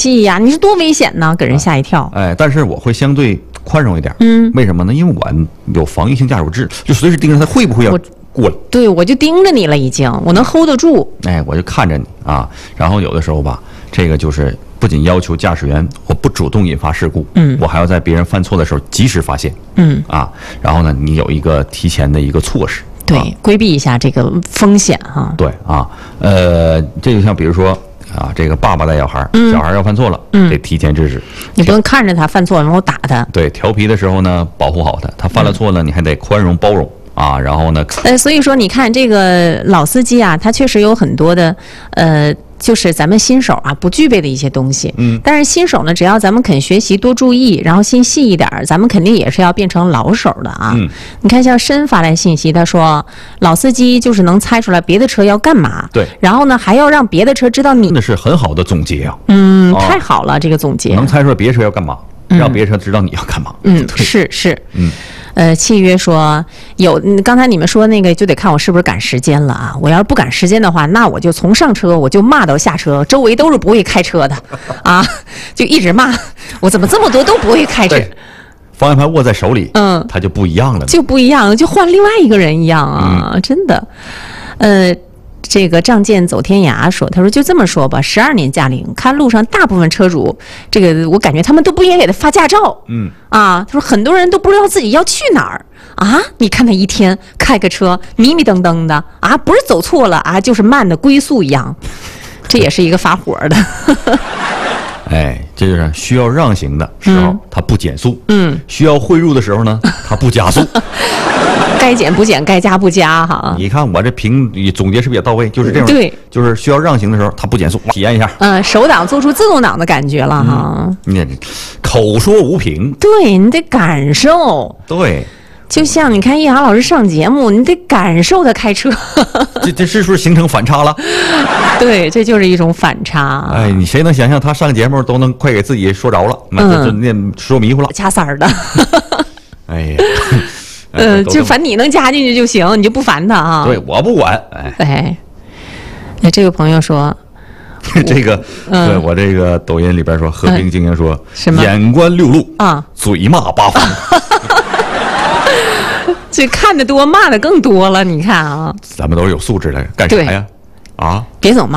气呀，你是多危险呢，给人吓一跳。 但是我会相对宽容一点。为什么呢？因为我有防御性驾驶制，就随时盯着他会不会要过来。 对，我就盯着你了，已经，我能 hold 得住。 我就看着你啊。然后有的时候吧，这个就是不仅要求驾驶员我不主动引发事故，我还要在别人犯错的时候及时发现。然后呢，你有一个提前的一个措施。 对，规避一下这个风险哈。 对啊，这就像比如说啊，这个爸爸带小孩，小孩要犯错了，得提前制止。 你不能看着他犯错然后打他。 对，调皮的时候呢，保护好他。他犯了错了，你还得宽容包容啊。然后呢， 所以说你看这个老司机啊，他确实有很多的就是咱们新手啊不具备的一些东西。但是新手呢，只要咱们肯学习、多注意，然后心细一点，咱们肯定也是要变成老手的啊。你看，像申发来信息，他说老司机就是能猜出来别的车要干嘛， 对， 然后呢还要让别的车知道你， 真的是很好的总结啊。 太好了，这个总结能猜出来别的车要干嘛，让别的车知道你要干嘛。 是。契约说刚才你们说那个就得看我是不是赶时间了啊！我要是不赶时间的话，那我就从上车我就骂到下车，周围都是不会开车的啊，就一直骂我怎么这么多都不会开车。 方向盘握在手里，它就不一样了， 就不一样，就换另外一个人一样啊，真的。这个仗剑走天涯说，他说就这么说吧，12年驾龄，看路上大部分车主，这个我感觉他们都不应该给他发驾照。他说很多人都不知道自己要去哪儿啊！你看他一天开个车迷迷瞪瞪的啊，不是走错了啊，就是慢的龟速一样，这也是一个发火的。 这就是需要让行的时候，他不减速；需要汇入的时候呢，他不加速。 该减不减，该加不加哈。 你看我这总结是不是也到位？就是这样。 对， 就是需要让行的时候，他不减速，体验一下。 手挡做出自动挡的感觉了哈。 你口说无凭， 对你得感受。 对， 就像你看叶航老师上节目，你得感受他开车。 这是不是形成反差了？ 对，这就是一种反差。 你谁能想象他上节目都能快给自己说着了，那说迷糊了， 加塞儿的。就反正你能加进去就行，你就不烦他啊。 对，我不管。 这个朋友说， 这个对我这个抖音里边说，和平精英说，眼观六路啊， 嘴骂八方。 这看得多，骂的更多了。你看啊， 咱们都是有素质的，干啥呀？别总骂。